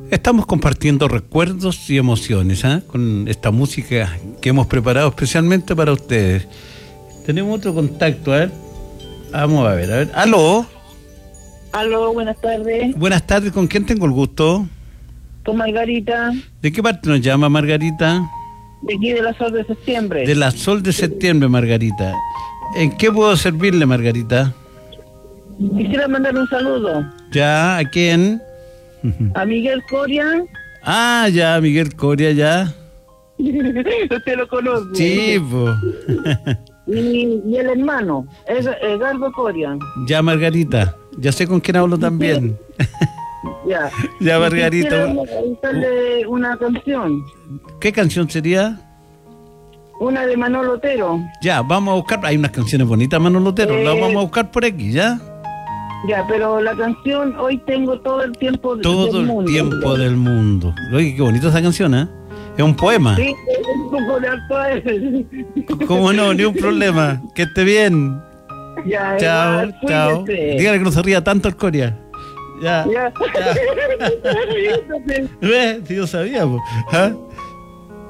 Estamos compartiendo recuerdos y emociones, con esta música que hemos preparado especialmente para ustedes. Tenemos otro contacto, a ver. Vamos a ver. ¿Aló? Aló, buenas tardes. Buenas tardes, ¿con quién tengo el gusto? Con Margarita, ¿De qué parte nos llama, Margarita? de aquí de la Sol de Septiembre. De la Sol de Septiembre, Margarita. ¿En qué puedo servirle, Margarita? Quisiera mandar un saludo ¿Ya? ¿A quién? a Miguel Coria. Ah, ya, Miguel Coria, ya. Usted lo conoce. Sí, pues. Y el hermano, Edgardo Coria. Ya, Margarita. Ya sé con quién hablo también. Ya. Ya, Margarita. Quisiera cantarle una canción. ¿Qué canción sería? Una de Manolo Otero. Ya, vamos a buscar. Hay unas canciones bonitas, Manolo Otero. Las vamos a buscar por aquí, ¿ya? Ya, pero la canción Hoy tengo todo el tiempo Todo del el mundo. tiempo del mundo. Oye, qué bonita esa canción, ¿eh? Es un poema. Sí, es un poco de actual. ¿Cómo no? Ni un problema. Que esté bien. Ya, Chao, igual, chao. cuídese. Dígale que no se ría tanto el Coria. Ya. Ya. ¿Ves? Si yo sabía, pues. ¿Ah?